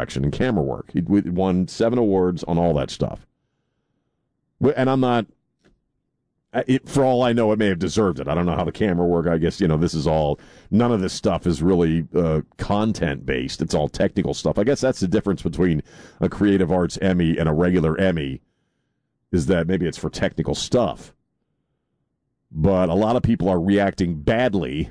direction and camera work. He won 7 awards on all that stuff. And I'm not, for all I know, it may have deserved it. I don't know how the camera work. I guess, this is all, none of this stuff is really content-based. It's all technical stuff. I guess that's the difference between a Creative Arts Emmy and a regular Emmy, is that maybe it's for technical stuff. But a lot of people are reacting badly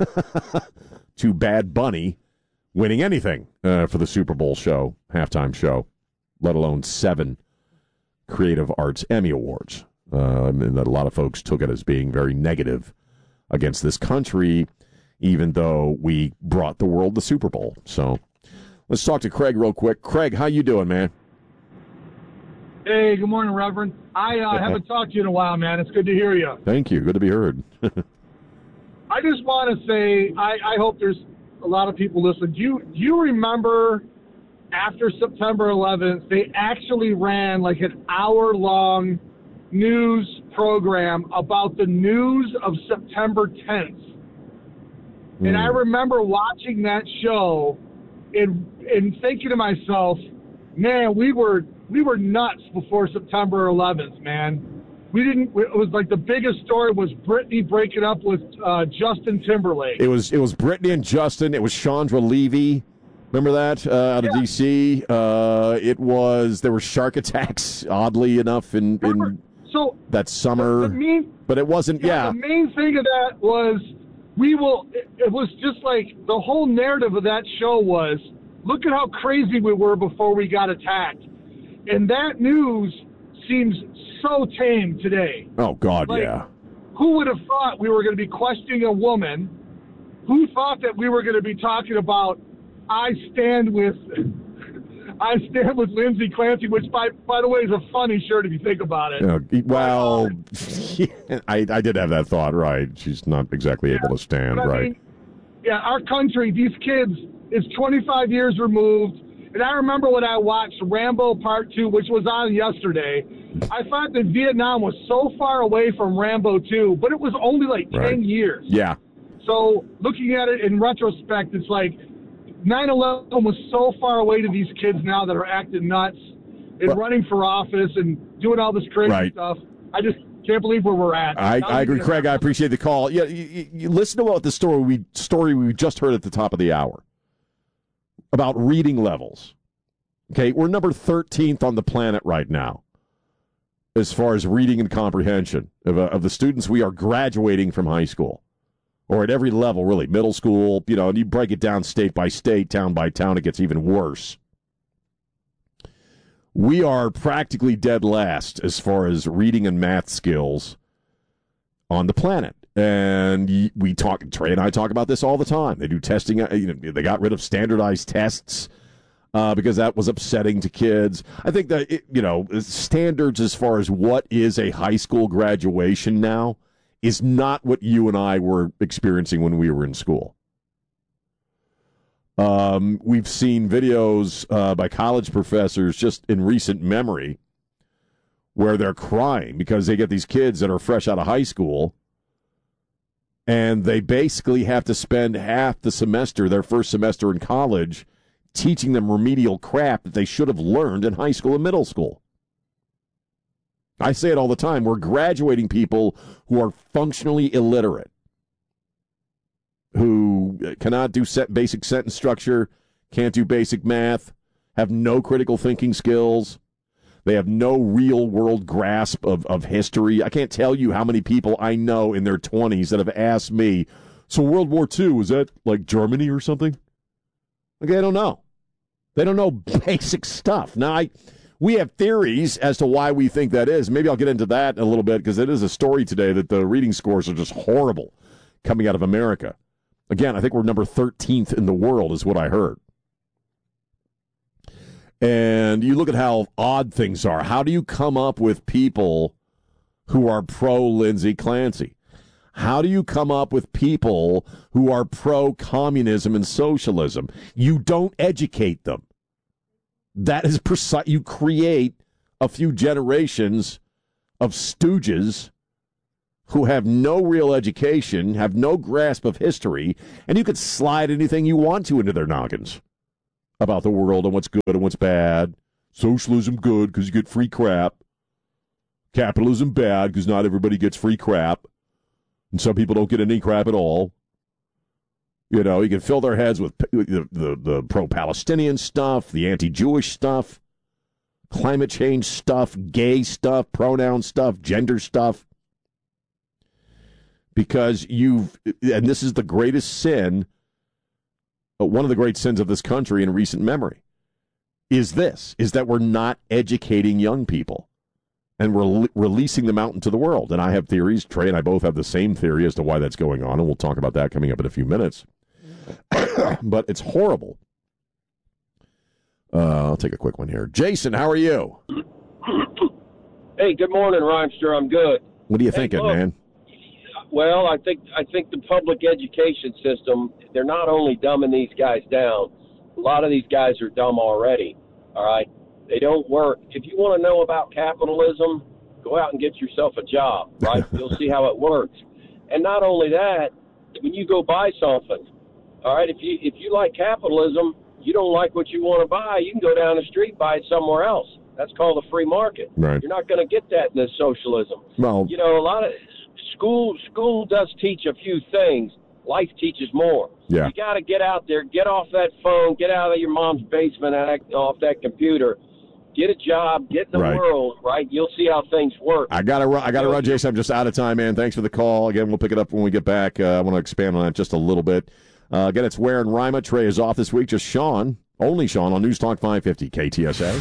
to Bad Bunny winning anything for the Super Bowl show, halftime show, let alone 7 Creative Arts Emmy Awards. And that a lot of folks took it as being very negative against this country, even though we brought the world the Super Bowl. So let's talk to Craig real quick. Craig, how you doing, man? Hey, good morning, Reverend. I haven't talked to you in a while, man. It's good to hear you. Thank you. Good to be heard. I just want to say, I hope there's a lot of people listening. Do you remember after September 11th, they actually ran like an hour-long news program about the news of September 10th? And I remember watching that show and thinking to myself, man, we were nuts before September 11th, man. It was like the biggest story was Britney breaking up with Justin Timberlake. It was Britney and Justin. It was Chandra Levy. Remember that out of D.C.? There were shark attacks, oddly enough, in that summer. But it wasn't. Yeah. The main thing of that was it was just like the whole narrative of that show was, look at how crazy we were before we got attacked. And that news seems so tame today. Oh, God, yeah. Who would have thought we were going to be questioning a woman? Who thought that we were going to be talking about I stand with Lindsay Clancy, which, by the way, is a funny shirt if you think about it. Well, I did have that thought, right. She's not exactly able to stand, right. Our country, these kids, is 25 years removed. And I remember when I watched Rambo Part 2, which was on yesterday, I thought that Vietnam was so far away from Rambo 2, but it was only like 10 years. Yeah. So looking at it in retrospect, it's like 9/11 was so far away to these kids now that are acting nuts and running for office and doing all this crazy stuff. I just can't believe where we're at. I agree, Craig. I appreciate the call. Yeah, you listen to what the story we just heard at the top of the hour about reading levels. Okay, we're number 13th on the planet right now as far as reading and comprehension of the students we are graduating from high school, or at every level, really, middle school, and you break it down state by state, town by town, it gets even worse. We are practically dead last as far as reading and math skills on the planet. And Trey and I talk about this all the time. They do testing. They got rid of standardized tests because that was upsetting to kids. I think that, standards as far as what is a high school graduation now is not what you and I were experiencing when we were in school. We've seen videos by college professors just in recent memory where they're crying because they get these kids that are fresh out of high school, and they basically have to spend half the semester, their first semester in college, teaching them remedial crap that they should have learned in high school and middle school. I say it all the time. We're graduating people who are functionally illiterate, who cannot do basic sentence structure, can't do basic math, have no critical thinking skills. They have no real-world grasp of history. I can't tell you how many people I know in their 20s that have asked me, so World War II, was that like Germany or something? Like, I don't know. They don't know basic stuff. Now, we have theories as to why we think that is. Maybe I'll get into that in a little bit because it is a story today that the reading scores are just horrible coming out of America. Again, I think we're number 13th in the world is what I heard. And you look at how odd things are. How do you come up with people who are pro-Lindsay Clancy? How do you come up with people who are pro-communism and socialism? You don't educate them. That is precise. You create a few generations of stooges who have no real education, have no grasp of history, and you could slide anything you want to into their noggins. about the world and what's good and what's bad. Socialism good because you get free crap. Capitalism bad because not everybody gets free crap. And some people don't get any crap at all. You know, you can fill their heads with the pro-Palestinian stuff, the anti-Jewish stuff, climate change stuff, gay stuff, pronoun stuff, gender stuff. Because and this is the greatest sin, one of the great sins of this country in recent memory, is that we're not educating young people. And we're releasing them out into the world. And I have theories. Trey and I both have the same theory as to why that's going on, and we'll talk about that coming up in a few minutes. But it's horrible. I'll take a quick one here. Jason, how are you? Hey, good morning, Rhymester. I'm good. What are you thinking, man? Well, I think the public education system, they're not only dumbing these guys down, a lot of these guys are dumb already, all right? They don't work. If you want to know about capitalism, go out and get yourself a job, right? You'll see how it works. And not only that, when you go buy something, all right, if you like capitalism, you don't like what you want to buy, you can go down the street, buy it somewhere else. That's called a free market. Right. You're not going to get that in this socialism. Well, you know, a lot of school does teach a few things. Life teaches more. Yeah. You got to get out there, get off that phone, get out of your mom's basement, and off that computer. Get a job, get in the world, right? You'll see how things work. I gotta run, Jason. I'm just out of time, man. Thanks for the call. Again, we'll pick it up when we get back. I want to expand on that just a little bit. Again, it's Ware and Rima. Trey is off this week. Just Sean, only Sean, on News Talk 550 KTSA.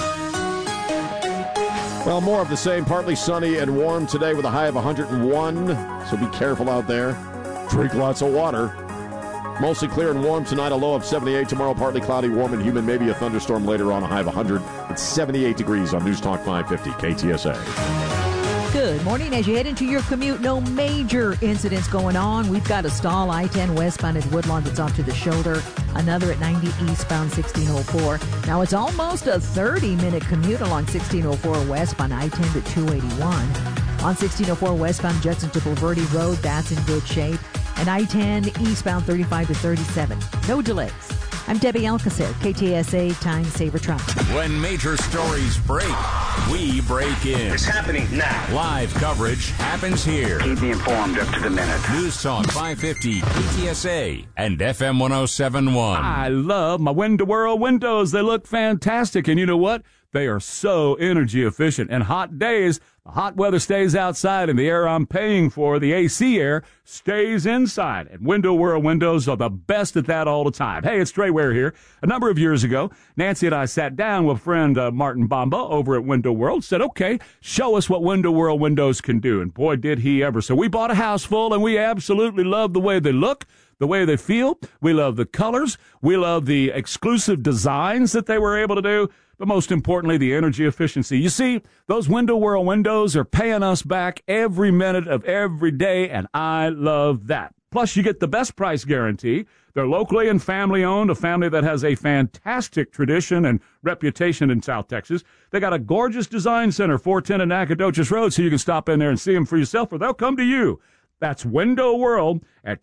Well, more of the same. Partly sunny and warm today with a high of 101. So be careful out there. Drink lots of water. Mostly clear and warm tonight, a low of 78. Tomorrow, partly cloudy, warm and humid. Maybe a thunderstorm later on, a high of 100. It's 78 degrees on News Talk 550 KTSA. Good morning. As you head into your commute, no major incidents going on. We've got a stall, I-10 westbound at Woodlawn that's off to the shoulder. Another at 90 eastbound 1604. Now, it's almost a 30-minute commute along 1604 westbound I-10 to 281. On 1604 westbound Judson to Bulverde Road, that's in good shape. And I-10 eastbound 35 to 37. No delays. I'm Debbie Alcacer, KTSA Time Saver Traffic. When major stories break, we break in. It's happening now. Live coverage happens here. Keep me informed up to the minute. News Talk 550 KTSA and FM 1071. I love my Window World windows. They look fantastic. And you know what? They are so energy efficient. And hot days, the hot weather stays outside, and the air I'm paying for, the AC air, stays inside. And Window World windows are the best at that all the time. Hey, it's Trey Ware here. A number of years ago, Nancy and I sat down with friend Martin Bamba over at Window World, said, okay, show us what Window World windows can do. And boy, did he ever. So we bought a house full, and we absolutely love the way they look, the way they feel. We love the colors. We love the exclusive designs that they were able to do. But most importantly, the energy efficiency. You see, those Window World windows are paying us back every minute of every day, and I love that. Plus, you get the best price guarantee. They're locally and family-owned, a family that has a fantastic tradition and reputation in South Texas. They got a gorgeous design center, 410 and Nacogdoches Road, so you can stop in there and see them for yourself, or they'll come to you. That's Window World at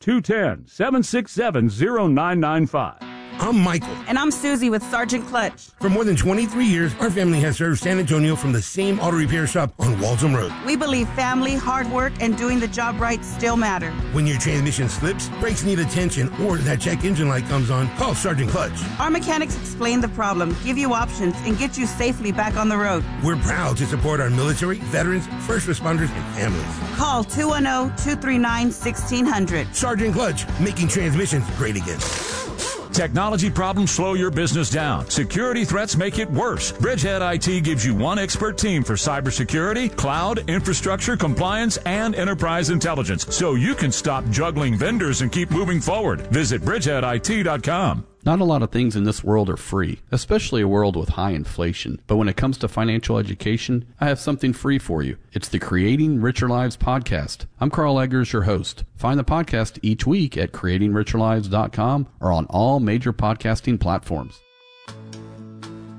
210-767-0995. I'm Michael. And I'm Susie with Sergeant Clutch. For more than 23 years, our family has served San Antonio from the same auto repair shop on Waltham Road. We believe family, hard work, and doing the job right still matter. When your transmission slips, brakes need attention, or that check engine light comes on, call Sergeant Clutch. Our mechanics explain the problem, give you options, and get you safely back on the road. We're proud to support our military, veterans, first responders, and families. Call 210-239-1600. Sergeant Clutch, making transmissions great again. Technology problems slow your business down. Security threats make it worse. Bridgehead IT gives you one expert team for cybersecurity, cloud, infrastructure, compliance, and enterprise intelligence, so you can stop juggling vendors and keep moving forward. Visit bridgeheadit.com. Not a lot of things in this world are free, especially a world with high inflation. But when it comes to financial education, I have something free for you. It's the Creating Richer Lives podcast. I'm Carl Eggers, your host. Find the podcast each week at creatingricherlives.com or on all major podcasting platforms.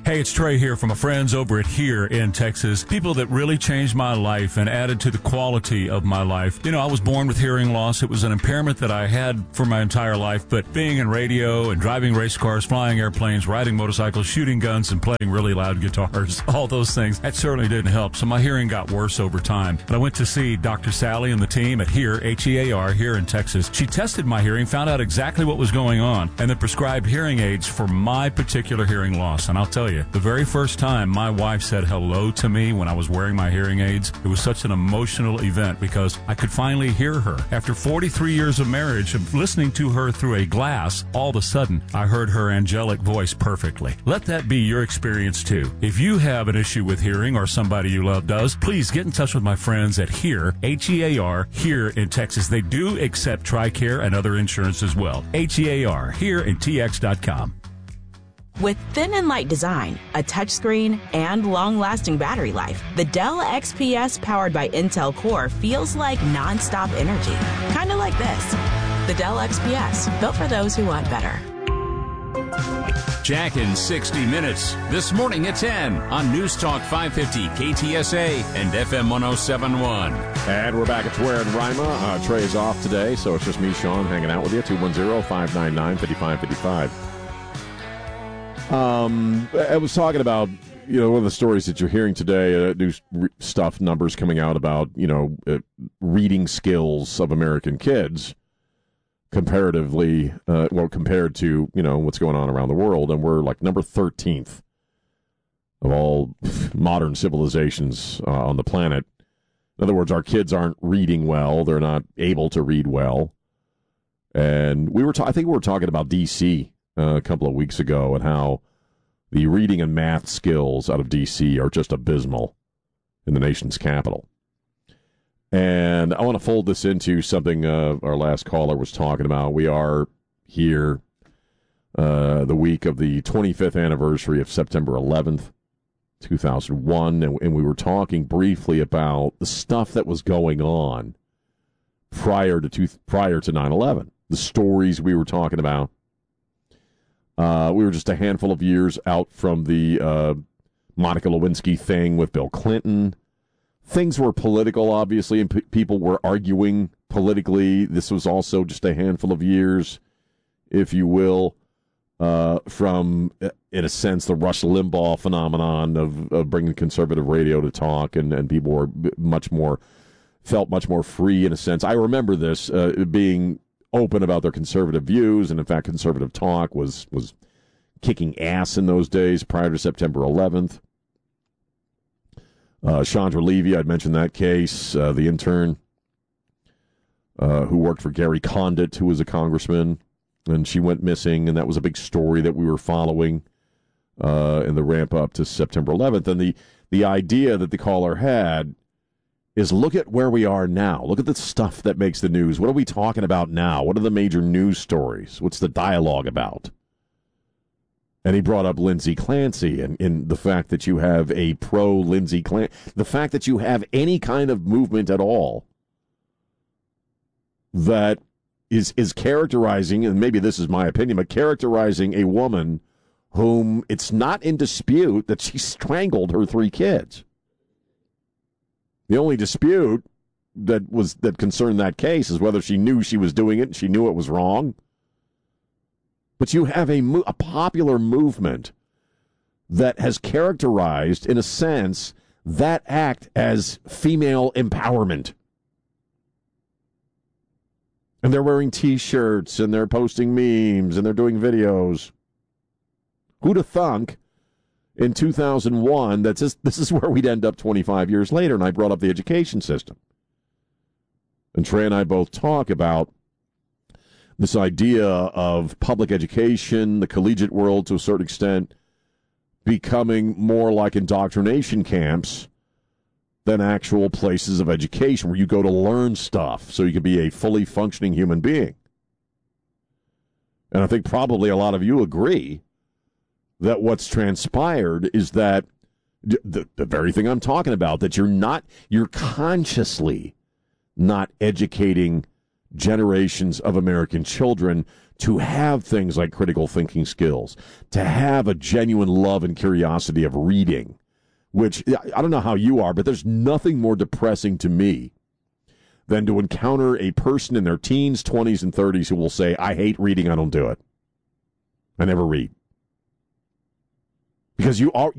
Hey, it's Trey here from my friends over at Here in Texas. People that really changed my life and added to the quality of my life. You know, I was born with hearing loss. It was an impairment that I had for my entire life, but being in radio and driving race cars, flying airplanes, riding motorcycles, shooting guns, and playing really loud guitars, all those things, that certainly didn't help. So my hearing got worse over time. But I went to see Dr. Sally and the team at Here, H-E-A-R, here in Texas. She tested my hearing, found out exactly what was going on, and then prescribed hearing aids for my particular hearing loss. And I'll tell you, the very first time my wife said hello to me when I was wearing my hearing aids, it was such an emotional event because I could finally hear her. After 43 years of marriage, of listening to her through a glass, all of a sudden, I heard her angelic voice perfectly. Let that be your experience too. If you have an issue with hearing or somebody you love does, please get in touch with my friends at Here, H-E-A-R, here in Texas. They do accept TRICARE and other insurance as well. H-E-A-R, here in TX.com. With thin and light design, a touchscreen, and long-lasting battery life, the Dell XPS powered by Intel Core feels like non-stop energy. Kind of like this. The Dell XPS, built for those who want better. Jack in 60 Minutes, this morning at 10 on News Talk 550 KTSA and FM 107.1. And we're back at Twer and Rima. Trey is off today, so it's just me, Sean, hanging out with you. 210-599-5555. I was talking about, one of the stories that you're hearing today, new stuff, numbers coming out about, reading skills of American kids comparatively, compared to, what's going on around the world. And we're like number 13th of all modern civilizations on the planet. In other words, our kids aren't reading well. They're not able to read well. And I think we were talking about D.C. A couple of weeks ago and how the reading and math skills out of D.C. are just abysmal in the nation's capital. And I want to fold this into something our last caller was talking about. We are here the week of the 25th anniversary of September 11th, 2001, and we were talking briefly about the stuff that was going on prior to 9/11, the stories we were talking about. We were just a handful of years out from the Monica Lewinsky thing with Bill Clinton. Things were political, obviously, and people were arguing politically. This was also just a handful of years, if you will, from, in a sense, the Rush Limbaugh phenomenon of bringing conservative radio to talk, and people were felt much more free, in a sense. I remember this being open about their conservative views, and in fact, conservative talk was kicking ass in those days prior to September 11th. Chandra Levy, I'd mentioned that case, the intern who worked for Gary Condit, who was a congressman, and she went missing, and that was a big story that we were following in the ramp up to September 11th. And the idea that the caller had is, look at where we are now. Look at the stuff that makes the news. What are we talking about now? What are the major news stories? What's the dialogue about? And he brought up Lindsey Clancy and the fact that you have a pro-Lindsey Clancy, the fact that you have any kind of movement at all that is characterizing, and maybe this is my opinion, but characterizing a woman whom it's not in dispute that she strangled her 3 kids. The only dispute that concerned that case is whether she knew she was doing it and she knew it was wrong. But you have a popular movement that has characterized, in a sense, that act as female empowerment. And they're wearing T-shirts, and they're posting memes, and they're doing videos. Who'd have thunk in 2001 that this is where we'd end up 25 years later? And I brought up the education system. And Trey and I both talk about this idea of public education, the collegiate world to a certain extent, becoming more like indoctrination camps than actual places of education where you go to learn stuff so you can be a fully functioning human being. And I think probably a lot of you agree that what's transpired is that the very thing I'm talking about, that you're consciously not educating generations of American children to have things like critical thinking skills, to have a genuine love and curiosity of reading, which I don't know how you are, but there's nothing more depressing to me than to encounter a person in their teens, 20s, and 30s who will say, I hate reading, I don't do it. I never read. Because you